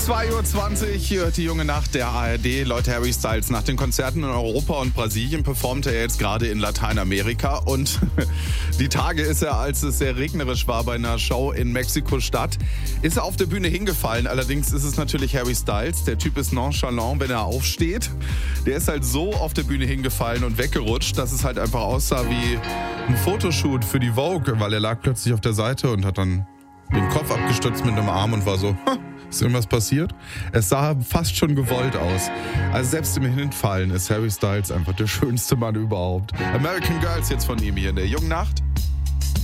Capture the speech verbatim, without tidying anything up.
zwei Uhr zwanzig hört die junge Nacht der A R D. Leute, Harry Styles, nach den Konzerten in Europa und Brasilien performt er jetzt gerade in Lateinamerika. Und die Tage ist er, als es sehr regnerisch war bei einer Show in Mexiko-Stadt, ist er auf der Bühne hingefallen. Allerdings ist es natürlich Harry Styles. Der Typ ist nonchalant, wenn er aufsteht. Der ist halt so auf der Bühne hingefallen und weggerutscht, dass es halt einfach aussah wie ein Fotoshoot für die Vogue, weil er lag plötzlich auf der Seite und hat dann den Kopf abgestützt mit einem Arm und war so, ist irgendwas passiert? Es sah fast schon gewollt aus. Also selbst im Hinfallen ist Harry Styles einfach der schönste Mann überhaupt. American Girls jetzt von ihm hier in der jungen Nacht.